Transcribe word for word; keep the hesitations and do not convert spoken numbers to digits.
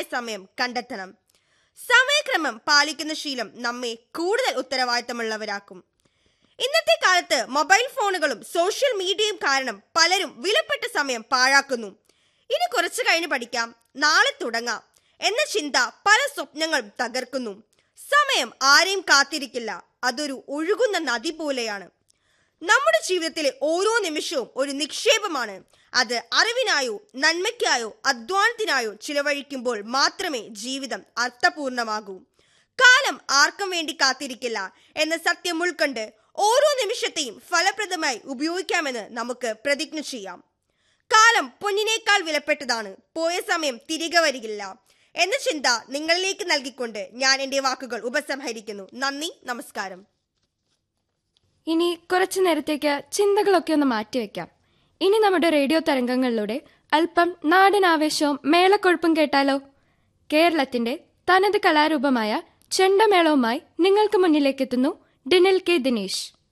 സമയം കണ്ടെത്തണം. സമയക്രമം പാലിക്കുന്ന ശീലം നമ്മെ കൂടുതൽ ഉത്തരവാദിത്തമുള്ളവരാക്കും. ഇന്നത്തെ കാലത്ത് മൊബൈൽ ഫോണുകളും സോഷ്യൽ മീഡിയയും കാരണം പലരും വിലപ്പെട്ട സമയം പാഴാക്കുന്നു. ഇനി കുറച്ചു കഴിഞ്ഞ് പഠിക്കാം, നാളെ തുടങ്ങാം എന്ന ചിന്ത പല സ്വപ്നങ്ങളും തകർക്കുന്നു. സമയം ആരെയും കാത്തിരിക്കില്ല, അതൊരു ഒഴുകുന്ന നദി പോലെയാണ്. നമ്മുടെ ജീവിതത്തിലെ ഓരോ നിമിഷവും ഒരു നിക്ഷേപമാണ്. അത് അറിവിനായോ നന്മയ്ക്കായോ അധ്വാനത്തിനായോ ചിലവഴിക്കുമ്പോൾ മാത്രമേ ജീവിതം അർത്ഥപൂർണമാകൂ. കാലം ആർക്കും വേണ്ടി കാത്തിരിക്കില്ല എന്ന സത്യം ഉൾക്കൊണ്ട് ഓരോ നിമിഷത്തെയും ഫലപ്രദമായി ഉപയോഗിക്കാമെന്ന് നമുക്ക് പ്രതിജ്ഞ ചെയ്യാം. കാലം പൊന്നിനേക്കാൾ വിലപ്പെട്ടതാണ്, പോയ സമയം തിരികെ വരികില്ല എന്ന ചിന്ത നിങ്ങളിലേക്ക് നൽകിക്കൊണ്ട് ഞാൻ എൻ്റെ വാക്കുകൾ ഉപസംഹരിക്കുന്നു. നന്ദി, നമസ്കാരം. ഇനി കുറച്ചു നേരത്തേക്ക് ചിന്തകളൊക്കെ ഒന്ന് മാറ്റിവെക്കാം. ഇനി നമ്മുടെ റേഡിയോ തരംഗങ്ങളിലൂടെ അല്പം നാടൻ ആവേശവും മേളക്കൊഴുപ്പും കേട്ടാലോ? കേരളത്തിന്റെ തനത് കലാരൂപമായ ചെണ്ടമേളവുമായി നിങ്ങൾക്ക് മുന്നിലേക്കെത്തുന്നു ഡിനിൽ കെ ദിനേശ്.